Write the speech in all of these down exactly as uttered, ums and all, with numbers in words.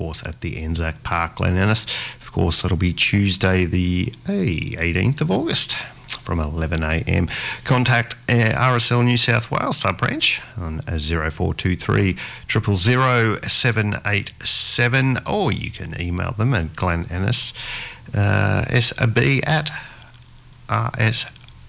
course, at the Anzac Park, Glen Innes. Of course, that'll be Tuesday, the eighteenth of August from eleven a m. Contact uh, R S L New South Wales sub-branch on zero four two three, zero zero zero, seven eight seven, or you can email them at Glen Innes, uh, S B at R S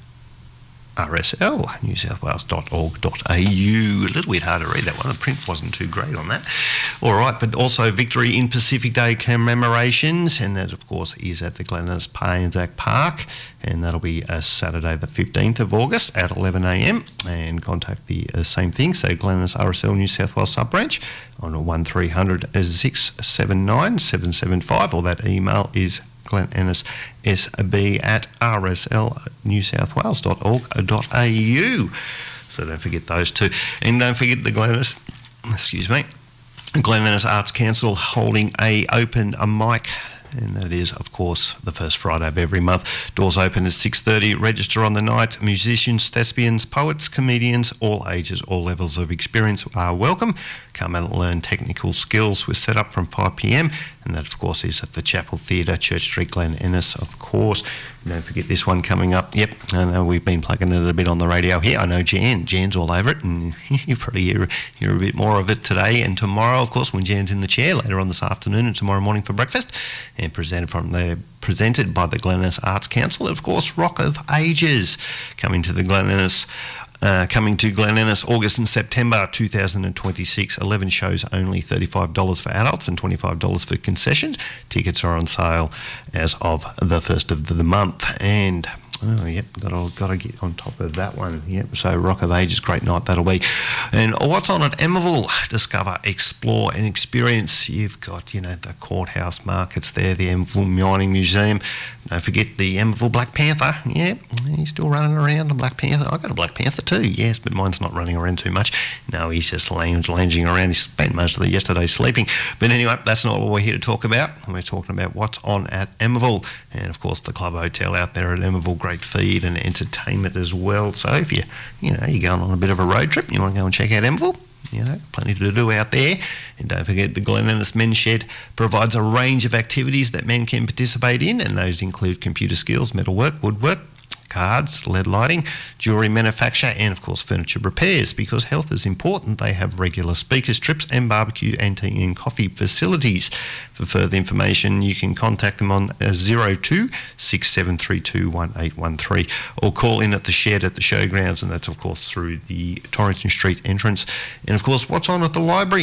R S L new south wales dot org dot a u. A little bit hard to read that one. The print wasn't too great on that. All right, but also Victory in Pacific Day commemorations, and that, of course, is at the Glen Innes Anzac Park, and that'll be uh, Saturday the fifteenth of August at eleven a m. And contact the uh, same thing, so Glen Innes R S L New South Wales sub-branch on one three hundred, six seven nine, seven seven five, or that email is Glen Innes S B at R S L new south wales dot org dot a u. So don't forget those two. And don't forget the Glen Innes, excuse me, Glen Innes Arts Council holding a open a mic, and that is, of course, the first Friday of every month. Doors open at six thirty. Register on the night. Musicians, thespians, poets, comedians, all ages, all levels of experience are welcome. Come and learn technical skills. We're set up from five p m, and that, of course, is at the Chapel Theatre, Church Street, Glen Innes, of course. Don't forget this one coming up. Yep, I know we've been plugging it a bit on the radio here. I know Jan. Jan's all over it, and you probably hear, hear a bit more of it today and tomorrow, of course, when Jan's in the chair later on this afternoon and tomorrow morning for breakfast. And presented from the presented by the Glen Innes Arts Council, and of course, Rock of Ages coming to the Glen Innes. Uh, coming to Glen Innes August and September two thousand twenty-six. eleven shows only, thirty-five dollars for adults and twenty-five dollars for concessions. Tickets are on sale as of the first of the month. And oh, yep, got got to get on top of that one. Yep, so Rock of Ages, great night that'll be. And what's on at Emmaville? Discover, explore and experience. You've got, you know, the courthouse markets there, the Emmaville Mining Museum. Don't forget the Emmaville Black Panther. Yeah, he's still running around, the Black Panther. I've got a Black Panther too, yes, but mine's not running around too much. No, he's just lounging around. He spent most of the yesterday sleeping. But anyway, that's not what we're here to talk about. We're talking about what's on at Emmaville. And of course, the Club Hotel out there at Emmaville, great feed and entertainment as well. So if you, you know, you're going on a bit of a road trip and you want to go and check out Emmaville, you know, plenty to do out there. And don't forget the Glen Innes Men's Shed provides a range of activities that men can participate in, and those include computer skills, metalwork, woodwork, cards, L E D lighting, jewellery manufacture, and of course furniture repairs. Because health is important, they have regular speakers trips and barbecue and tea and coffee facilities. For further information, you can contact them on zero two six seven three two one eight one three or call in at the shed at the showgrounds, and that's of course through the Torrington Street entrance. And of course, what's on at the library?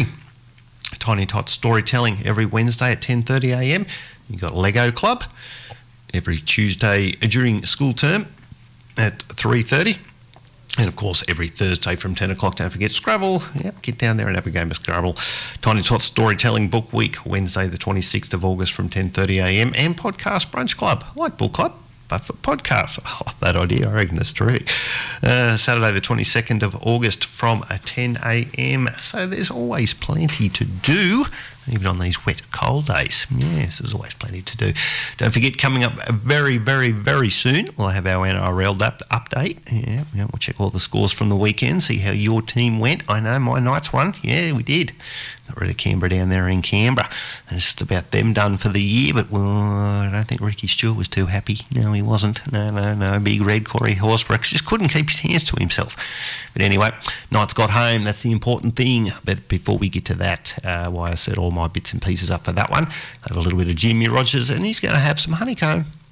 Tiny Tots Storytelling every Wednesday at ten thirty a m. You've got Lego Club every Tuesday during school term at three thirty, and of course every Thursday from ten o'clock. Don't forget Scrabble. Yep, get down there and have a game of Scrabble. Tiny Tots Storytelling Book Week, Wednesday the twenty-sixth of August from ten thirty a m, and Podcast Brunch Club, like Book Club, but for podcasts. I love that idea. I reckon that's terrific. Uh, Saturday the twenty-second of August from ten a m. So there's always plenty to do, even on these wet, cold days. Yes, there's always plenty to do. Don't forget, coming up very, very, very soon, we'll have our N R L up update. Yeah, yeah, we'll check all the scores from the weekend, see how your team went. I know my Knights won. Yeah, we did. Got rid of Canberra down there in Canberra. And it's just about them done for the year, but well, I don't think Ricky Stewart was too happy. No, he wasn't. No, no, no. Big red Corey Horsbrook just couldn't keep his hands to himself. But anyway, Knights got home. That's the important thing. But before we get to that, uh, why I set all my bits and pieces up for that one, I have a little bit of Jimmy Rogers, and he's going to have some honeycomb.